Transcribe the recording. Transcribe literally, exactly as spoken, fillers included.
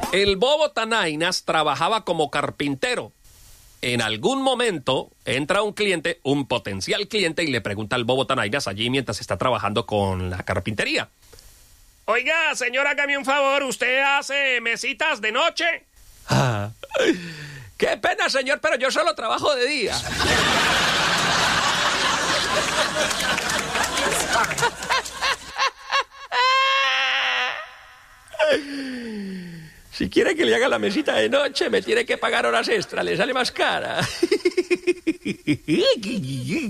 El bobo Tanainas trabajaba como carpintero. En algún momento entra un cliente, un potencial cliente, y le pregunta al bobo Tanainas allí mientras está trabajando con la carpintería. Oiga, señora, hágame un favor, ¿usted hace mesitas de noche? Ah, qué pena, señor, pero yo solo trabajo de día. Si quiere que le haga la mesita de noche, me tiene que pagar horas extra, le sale más cara.